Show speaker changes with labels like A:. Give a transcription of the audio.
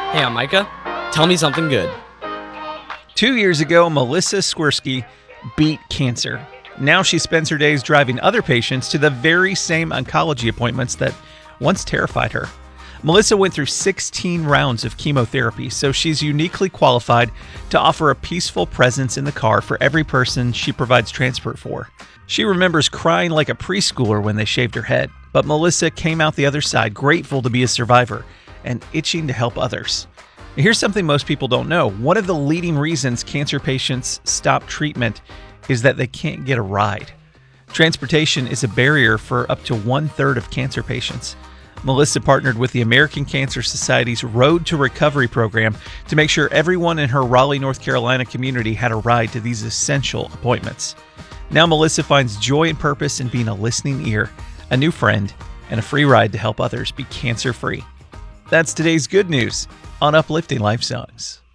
A: Hey, I'm Micah. Tell me something good.
B: 2 years ago, Melissa Swirsky beat cancer. Now she spends her days driving other patients to the very same oncology appointments that once terrified her. Melissa went through 16 rounds of chemotherapy, so she's uniquely qualified to offer a peaceful presence in the car for every person she provides transport for. She remembers crying like a preschooler when they shaved her head, but Melissa came out the other side grateful to be a survivor and itching to help others. Here's something most people don't know. One of the leading reasons cancer patients stop treatment is that they can't get a ride. Transportation is a barrier for up to 1/3 of cancer patients. Melissa partnered with the American Cancer Society's Road to Recovery program to make sure everyone in her Raleigh, North Carolina community had a ride to these essential appointments. Now Melissa finds joy and purpose in being a listening ear, a new friend, and a free ride to help others be cancer-free. That's today's good news on Uplifting Life Songs.